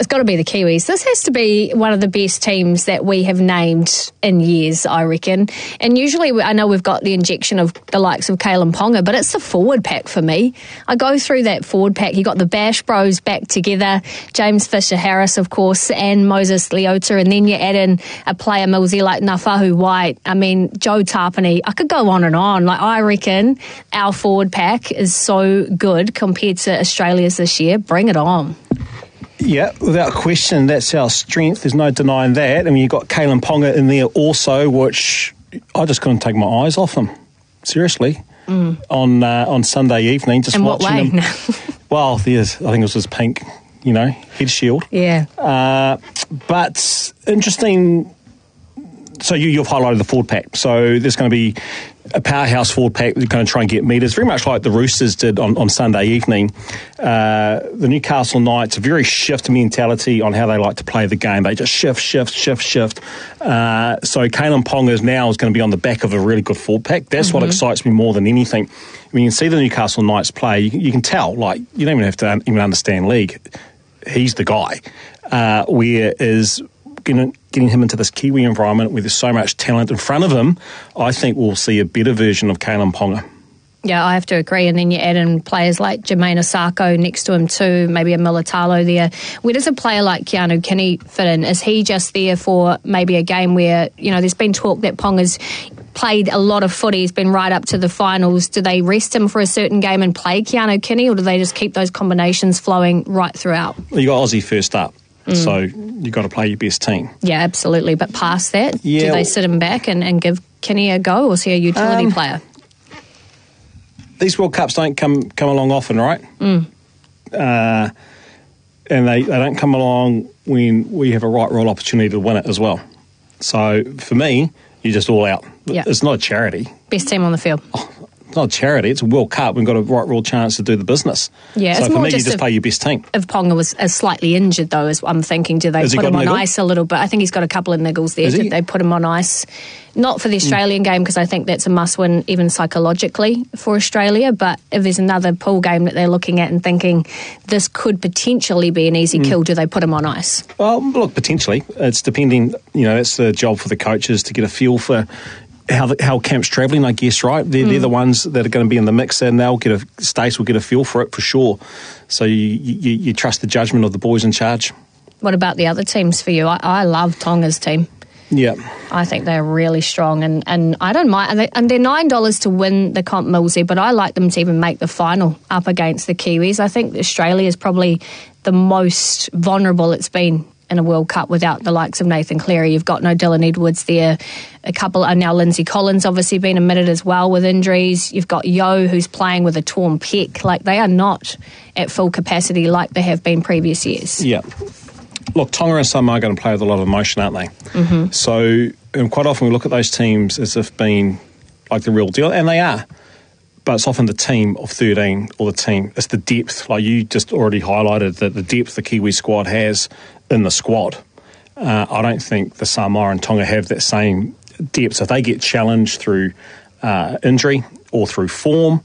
it's got to be the Kiwis. This has to be one of the best teams that we have named in years, I reckon. And usually, I know we've got the injection of the likes of Kalyn Ponga, but it's the forward pack for me. I go through that forward pack. You got the Bash Bros back together, James Fisher-Harris, of course, and Moses Leota, and then you add in a player, Millsy, like Nafahu White. I mean, Joe Tapani. I could go on and on. Like, I reckon our forward pack is so good compared to Australia's this year. Bring it on. Yeah, without question, that's our strength. There's no denying that. I mean, you've got Kalyn Ponga in there also, which I just couldn't take my eyes off him. Seriously. On Sunday evening, just in watching what way? him. Well, I think it was his pink, head shield. Yeah. But interesting. So you've highlighted the forward pack. So there's going to be a powerhouse forward pack that's going to try and get metres, very much like the Roosters did on Sunday evening. The Newcastle Knights, a very shift mentality on how they like to play the game. They just shift. So Kalyn Ponga is going to be on the back of a really good forward pack. That's what excites me more than anything. I mean, you can see the Newcastle Knights play. You can tell, like, you don't even have to even understand league. He's the guy. Where is getting him into this Kiwi environment where there's so much talent in front of him, I think we'll see a better version of Kalyn Ponga. Yeah, I have to agree. And then you add in players like Jermaine Asako next to him too, maybe a Militalo there. Where does a player like Keanu Kinney fit in? Is he just there for maybe a game where, there's been talk that Ponga's played a lot of footy, he's been right up to the finals. Do they rest him for a certain game and play Keanu Kinney, or do they just keep those combinations flowing right throughout? Well, you got Aussie first up. So you've got to play your best team. Yeah, absolutely. But past that, do they sit him back and give Kinney a go, or is he a utility player? These World Cups don't come along often, right? And they don't come along when we have a right roll opportunity to win it as well. So for me, you're just all out. Yeah. It's not a charity. Best team on the field. It's not a charity, it's a World Cup. We've got a right real chance to do the business. Yeah, so it's for more me, you just play your best team. If Ponga was slightly injured, though, as I'm thinking, do they put him on ice a little bit? I think he's got a couple of niggles there. Did they put him on ice? Not for the Australian game, because I think that's a must-win even psychologically for Australia, but if there's another pool game that they're looking at and thinking this could potentially be an easy kill, do they put him on ice? Well, look, potentially. It's depending, that's the job for the coaches to get a feel for how camp's travelling, I guess, right? They're the ones that are going to be in the mix, and Stace will get a feel for it for sure. So you trust the judgment of the boys in charge. What about the other teams for you? I love Tonga's team. Yeah. I think they're really strong, and I don't mind. And they're $9 to win the comp, Millsy, but I like them to even make the final up against the Kiwis. I think Australia is probably the most vulnerable it's been in a World Cup without the likes of Nathan Cleary. You've got no Dylan Edwards there. A couple are now Lindsay Collins obviously been admitted as well with injuries. You've got Yo who's playing with a torn pec. Like, they are not at full capacity like they have been previous years. Yeah. Look, Tonga and Samoa are going to play with a lot of emotion, aren't they? Mm-hmm. So quite often we look at those teams as if being like the real deal, and they are. But it's often the team of 13 or the team. It's the depth. Like you just already highlighted, that the depth the Kiwi squad has in the squad. I don't think the Samoa and Tonga have that same depth. If they get challenged through injury or through form,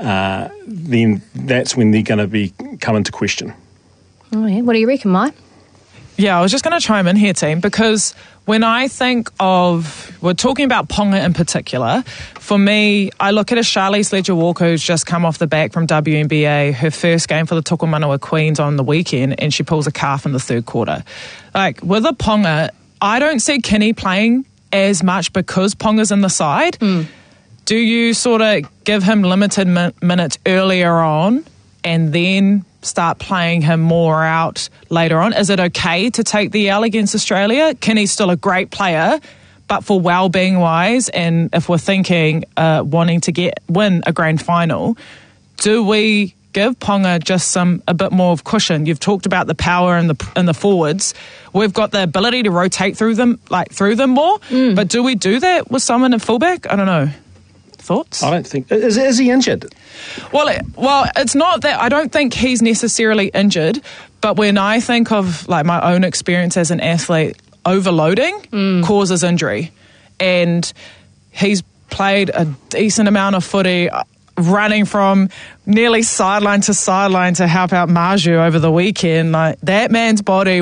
then that's when they're going to come into question. Oh, yeah. What do you reckon, Mike? Yeah, I was just going to chime in here, team, because when I think we're talking about Ponga in particular, for me, I look at a Charlize Ledger-Walker who's just come off the back from WNBA, her first game for the Tukumanawa Queens on the weekend, and she pulls a calf in the third quarter. Like, with a Ponga, I don't see Kinney playing as much because Ponga's in the side. Do you sort of give him limited minutes earlier on and then start playing him more out later on? Is it okay to take the L against Australia? Kinney's still a great player, but for well-being wise, and if we're thinking wanting to win a grand final, do we give Ponga just a bit more of cushion? You've talked about the power in the forwards. We've got the ability to rotate through them more, but do we do that with someone at fullback? I don't know. Thoughts? I don't think... Is he injured? Well, it's not that. I don't think he's necessarily injured, but when I think of like my own experience as an athlete, overloading causes injury. And he's played a decent amount of footy, running from nearly sideline to help out Maju over the weekend. Like, that man's body